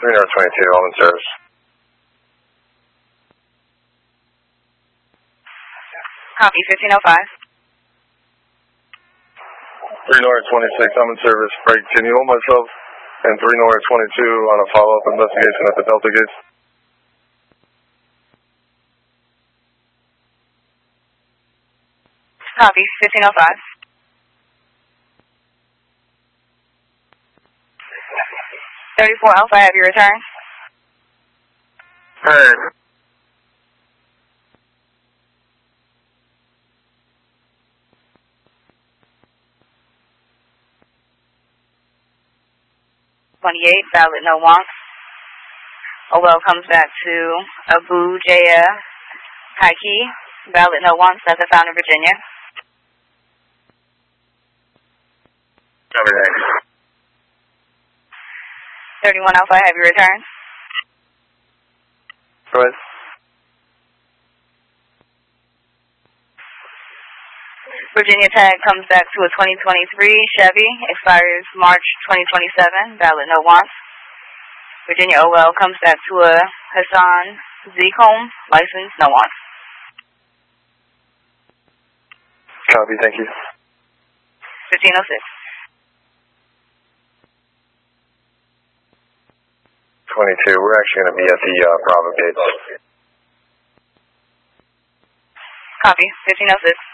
3 North 22, I'm in service. Copy, 1505. 3 North 26, I'm in service. Break, can you hold myself and 3 North 22 on a follow-up investigation at the Delta Gates? Copy, 1505. 34 Alpha, have you returned? Hey. 28, valid no wants. OL comes back to Abu Jaya Haiki, valid no wants, that's a found in Virginia. Everything. 31 Alpha, have you returned? Go ahead. Virginia tag comes back to a 2023 Chevy, expires March 2027, valid no wants. Virginia OL comes back to a Hassan Z-Comb, license no wants. Copy, thank you. 1506. 22, we're actually going to be at the Bravo Gates. Copy, 1506.